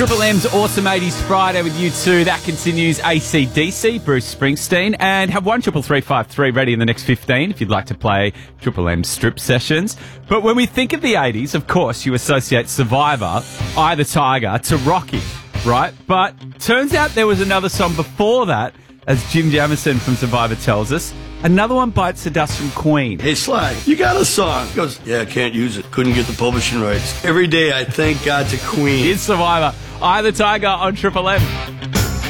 Triple M's Awesome 80s Friday with you two. That continues. AC/DC, Bruce Springsteen, and have 13353 ready in the next 15 if you'd like to play Triple M strip sessions. But when we think of the 80s, of course, you associate Survivor, Eye the Tiger, to Rocky, right? But turns out there was another song before that, as Jim Jamison from Survivor tells us. Another one bites the dust from Queen. Hey, Sly, you got a song? He goes, yeah, I can't use it. Couldn't get the publishing rights. Every day I thank God to Queen. It's Survivor, Eye the Tiger on Triple M.